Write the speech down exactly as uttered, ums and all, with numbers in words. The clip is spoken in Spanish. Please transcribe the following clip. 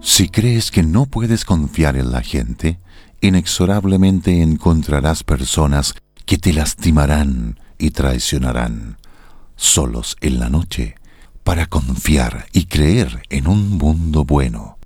Si crees que no puedes confiar en la gente, inexorablemente encontrarás personas que te lastimarán y traicionarán. Solos en la noche, para confiar y creer en un mundo bueno.